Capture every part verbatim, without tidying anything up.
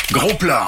Gros plan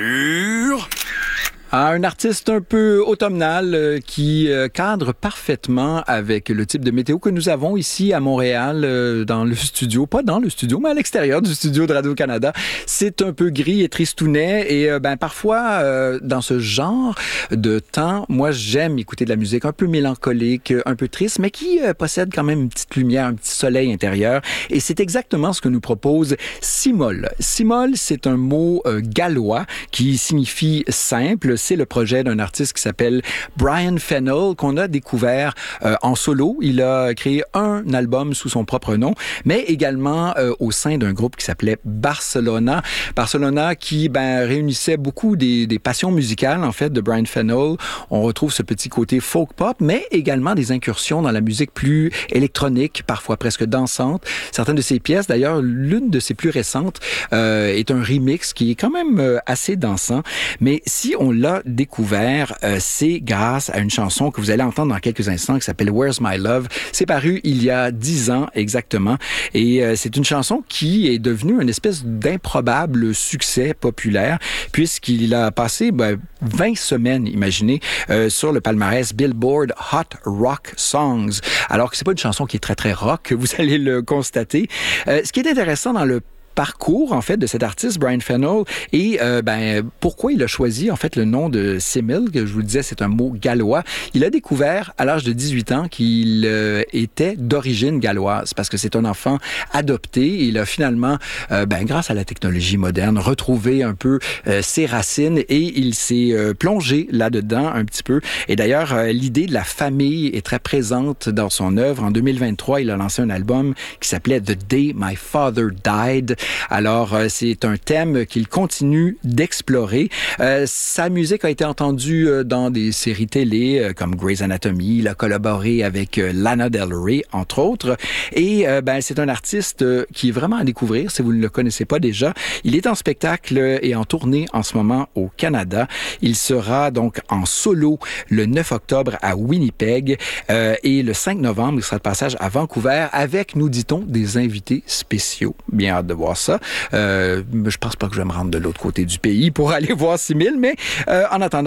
sur... Ah, un artiste un peu automnal euh, qui euh, cadre parfaitement avec le type de météo que nous avons ici à Montréal euh, dans le studio. Pas dans le studio, mais à l'extérieur du studio de Radio-Canada. C'est un peu gris et tristounet et euh, ben parfois, euh, dans ce genre de temps, moi j'aime écouter de la musique un peu mélancolique, un peu triste, mais qui euh, possède quand même une petite lumière, un petit soleil intérieur. Et c'est exactement ce que nous propose Cimol. Cimol, c'est un mot euh, gallois qui signifie simple. C'est le projet d'un artiste qui s'appelle Brian Fennell, qu'on a découvert euh, en solo. Il a créé un album sous son propre nom, mais également euh, au sein d'un groupe qui s'appelait Barcelona. Barcelona qui ben, réunissait beaucoup des, des passions musicales, en fait, de Brian Fennell. On retrouve ce petit côté folk pop, mais également des incursions dans la musique plus électronique, parfois presque dansante. Certaines de ses pièces, d'ailleurs, l'une de ses plus récentes euh, est un remix qui est quand même euh, assez dansant. Mais si on l'a découvert, euh, c'est grâce à une chanson que vous allez entendre dans quelques instants qui s'appelle Where's My Love. C'est paru il y a dix ans exactement et euh, c'est une chanson qui est devenue une espèce d'improbable succès populaire puisqu'il a passé ben, vingt semaines, imaginez, euh, sur le palmarès Billboard Hot Rock Songs. Alors que c'est pas une chanson qui est très très rock, vous allez le constater. Euh, ce qui est intéressant dans le parcours, en fait, de cet artiste, Brian Fennell, et euh, ben, pourquoi il a choisi, en fait, le nom de Cimol, que je vous le disais, c'est un mot gallois. Il a découvert, à l'âge de dix-huit ans, qu'il euh, était d'origine galloise, parce que c'est un enfant adopté. Il a finalement, euh, ben, grâce à la technologie moderne, retrouvé un peu euh, ses racines, et il s'est euh, plongé là-dedans un petit peu. Et d'ailleurs, euh, l'idée de la famille est très présente dans son œuvre. En deux mille vingt-trois, il a lancé un album qui s'appelait The Day My Father Died. Alors, euh, c'est un thème qu'il continue d'explorer. Euh, sa musique a été entendue euh, dans des séries télé euh, comme Grey's Anatomy. Il a collaboré avec euh, Lana Del Rey, entre autres. Et euh, ben, c'est un artiste euh, qui est vraiment à découvrir si vous ne le connaissez pas déjà. Il est en spectacle et en tournée en ce moment au Canada. Il sera donc en solo le neuf octobre à Winnipeg euh, et le cinq novembre, il sera de passage à Vancouver avec, nous dit-on, des invités spéciaux. Bien hâte de voir ça. Euh, je pense pas que je vais me rendre de l'autre côté du pays pour aller voir Cimol, mais euh, en attendant,